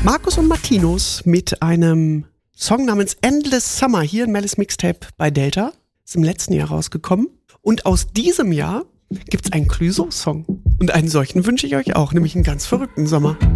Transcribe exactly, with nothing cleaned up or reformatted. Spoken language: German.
Markus und Martinus mit einem Song namens Endless Summer hier in Malice Mixtape bei Delta. Ist im letzten Jahr rausgekommen. Und aus diesem Jahr gibt's einen Clüso-Song. Und einen solchen wünsche ich euch auch, nämlich einen ganz verrückten Sommer.